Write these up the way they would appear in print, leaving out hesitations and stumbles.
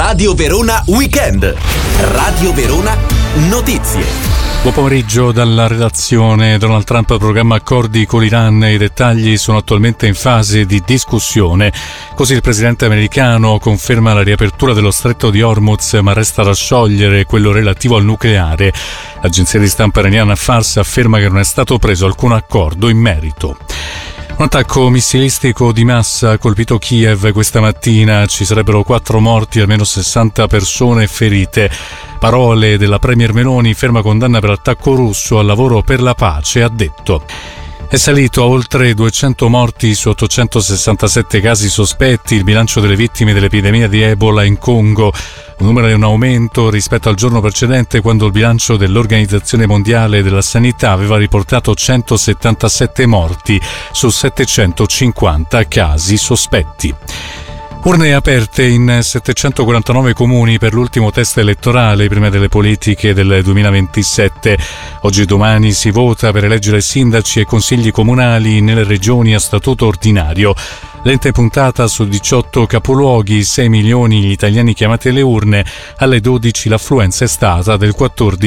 Radio Verona Weekend. Radio Verona Notizie. Buon pomeriggio dalla redazione. Donald Trump programma accordi con l'Iran e i dettagli sono attualmente in fase di discussione. Così il presidente americano conferma la riapertura dello stretto di Hormuz, ma resta da sciogliere quello relativo al nucleare. L'agenzia di stampa iraniana Fars afferma che non è stato preso alcun accordo in merito. Un attacco missilistico di massa ha colpito Kiev questa mattina. Ci sarebbero 4 morti e almeno 60 persone ferite. Parole della premier Meloni, ferma condanna per l'attacco russo al lavoro per la pace, ha detto. È salito a oltre 200 morti su 867 casi sospetti il bilancio delle vittime dell'epidemia di Ebola in Congo, un numero in aumento rispetto al giorno precedente, quando il bilancio dell'Organizzazione Mondiale della Sanità aveva riportato 177 morti su 750 casi sospetti. Urne aperte in 749 comuni per l'ultimo test elettorale prima delle politiche del 2027. Oggi e domani si vota per eleggere sindaci e consigli comunali nelle regioni a statuto ordinario. Lente puntata su 18 capoluoghi, 6 milioni gli italiani chiamati alle urne, alle 12 l'affluenza è stata del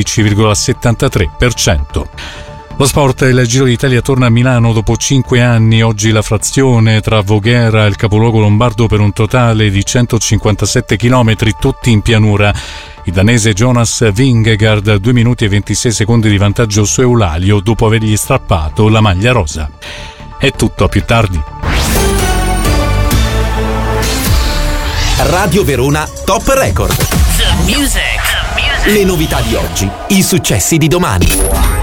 14,73%. Lo sport, il Giro d'Italia torna a Milano dopo 5 anni. Oggi la frazione tra Voghera e il capoluogo lombardo per un totale di 157 km, tutti in pianura. Il danese Jonas Vingegaard 2 minuti e 26 secondi di vantaggio su Eulalio dopo avergli strappato la maglia rosa. È tutto, a più tardi. Radio Verona Top Record. The music. Le novità di oggi, i successi di domani.